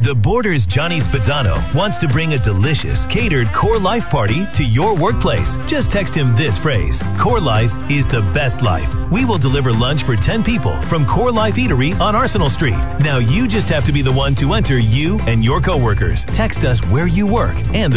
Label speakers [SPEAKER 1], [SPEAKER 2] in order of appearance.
[SPEAKER 1] The Borders Johnny Spazzano wants to bring a delicious, catered Core Life party to your workplace. Just text him this phrase: Core Life is the best life. We will deliver lunch for 10 people from Core Life Eatery on Arsenal Street. Now you just have to be the one to enter you and your coworkers. Text us where you work and the